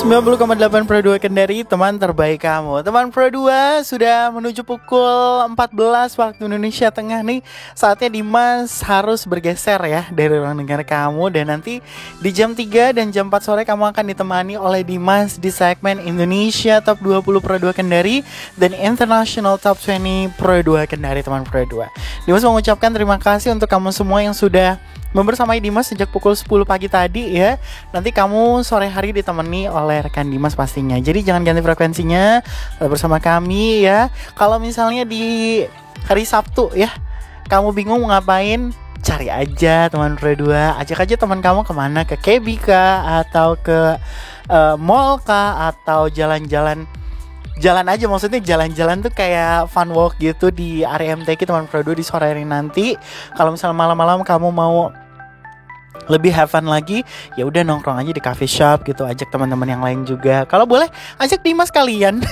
90,8 Pro 2 Kendari, teman terbaik kamu. Teman Pro 2 sudah menuju pukul 14 waktu Indonesia Tengah nih. Saatnya Dimas harus bergeser ya dari ruang dengar kamu. Dan nanti di jam 3 dan jam 4 sore kamu akan ditemani oleh Dimas di segmen Indonesia Top 20 Pro 2 Kendari dan International Top 20 Pro 2 Kendari, teman Pro 2. Dimas mengucapkan terima kasih untuk kamu semua yang sudah membersamai Dimas sejak pukul 10 pagi tadi ya. Nanti kamu sore hari ditemani oleh rekan Dimas pastinya. Jadi jangan ganti frekuensinya, bersama kami ya. Kalau misalnya di hari Sabtu ya, kamu bingung mau ngapain, cari aja teman Pro 2. Ajak aja teman kamu kemana, ke KB kah, atau ke mall kah, atau jalan-jalan aja, maksudnya jalan-jalan tuh kayak fun walk gitu di area MTQ teman Pro 2 di sore hari nanti. Kalau misalnya malam-malam kamu mau lebih have fun lagi, ya udah nongkrong aja di coffee shop gitu, ajak teman-teman yang lain juga. Kalau boleh ajak Dimas kalian.